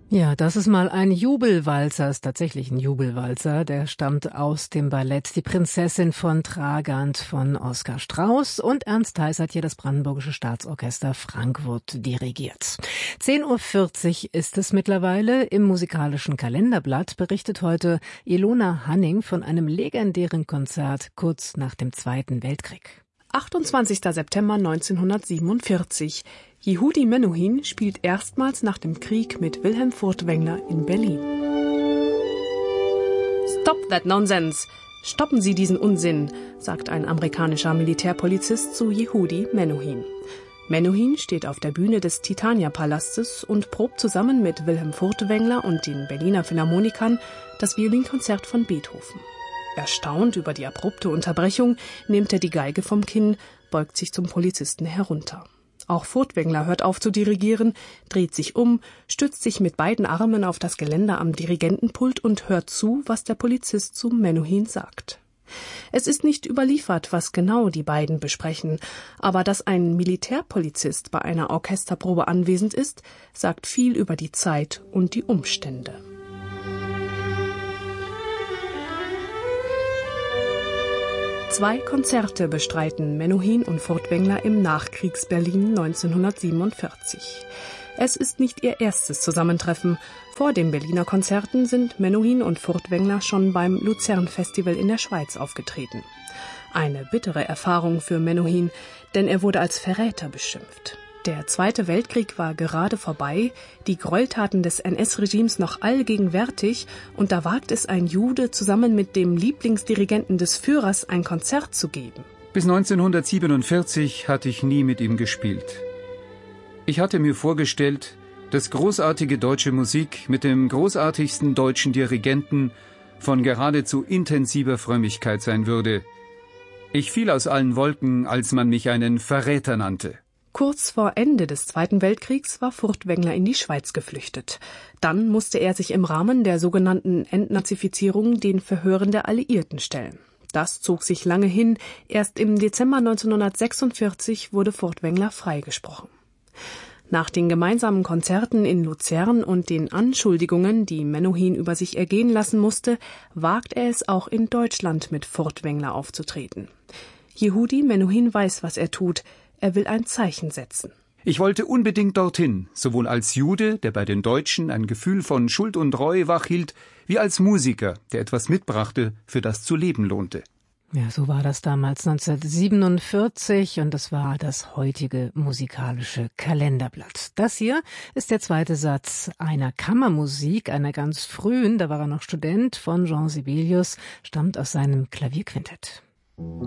Ja, das ist mal ein Jubelwalzer, ist tatsächlich ein Jubelwalzer. Der stammt aus dem Ballett Die Prinzessin von Tragant von Oskar Strauß, und Ernst Theis hat hier das Brandenburgische Staatsorchester Frankfurt dirigiert. 10:40 Uhr ist es mittlerweile. Im musikalischen Kalenderblatt berichtet heute Ilona Hanning von einem legendären Konzert kurz nach dem Zweiten Weltkrieg. 28. September 1947. Yehudi Menuhin spielt erstmals nach dem Krieg mit Wilhelm Furtwängler in Berlin. Stop that nonsense! Stoppen Sie diesen Unsinn, sagt ein amerikanischer Militärpolizist zu Yehudi Menuhin. Menuhin steht auf der Bühne des Titania-Palastes und probt zusammen mit Wilhelm Furtwängler und den Berliner Philharmonikern das Violinkonzert von Beethoven. Erstaunt über die abrupte Unterbrechung nimmt er die Geige vom Kinn, beugt sich zum Polizisten herunter. Auch Furtwängler hört auf zu dirigieren, dreht sich um, stützt sich mit beiden Armen auf das Geländer am Dirigentenpult und hört zu, was der Polizist zu Menuhin sagt. Es ist nicht überliefert, was genau die beiden besprechen, aber dass ein Militärpolizist bei einer Orchesterprobe anwesend ist, sagt viel über die Zeit und die Umstände. Zwei Konzerte bestreiten Menuhin und Furtwängler im Nachkriegs-Berlin 1947. Es ist nicht ihr erstes Zusammentreffen. Vor den Berliner Konzerten sind Menuhin und Furtwängler schon beim Luzern-Festival in der Schweiz aufgetreten. Eine bittere Erfahrung für Menuhin, denn er wurde als Verräter beschimpft. Der Zweite Weltkrieg war gerade vorbei, die Gräueltaten des NS-Regimes noch allgegenwärtig, und da wagt es ein Jude, zusammen mit dem Lieblingsdirigenten des Führers ein Konzert zu geben. Bis 1947 hatte ich nie mit ihm gespielt. Ich hatte mir vorgestellt, dass großartige deutsche Musik mit dem großartigsten deutschen Dirigenten von geradezu intensiver Frömmigkeit sein würde. Ich fiel aus allen Wolken, als man mich einen Verräter nannte. Kurz vor Ende des Zweiten Weltkriegs war Furtwängler in die Schweiz geflüchtet. Dann musste er sich im Rahmen der sogenannten Entnazifizierung den Verhören der Alliierten stellen. Das zog sich lange hin. Erst im Dezember 1946 wurde Furtwängler freigesprochen. Nach den gemeinsamen Konzerten in Luzern und den Anschuldigungen, die Menuhin über sich ergehen lassen musste, wagt er es auch in Deutschland mit Furtwängler aufzutreten. Yehudi Menuhin weiß, was er tut. Er will ein Zeichen setzen. Ich wollte unbedingt dorthin, sowohl als Jude, der bei den Deutschen ein Gefühl von Schuld und Reue wachhielt, wie als Musiker, der etwas mitbrachte, für das zu leben lohnte. Ja, so war das damals 1947, und das war das heutige musikalische Kalenderblatt. Das hier ist der zweite Satz einer Kammermusik, einer ganz frühen, da war er noch Student, von Jean Sibelius, stammt aus seinem Klavierquintett.